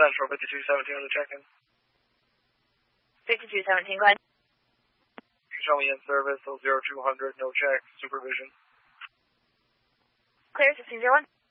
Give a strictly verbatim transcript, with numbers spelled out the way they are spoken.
Central, fifty-two seventeen on the check-in. fifty-two seventeen, go ahead. You can show me in service, so zero two hundred, no check, supervision. Clear, sixteen zero one.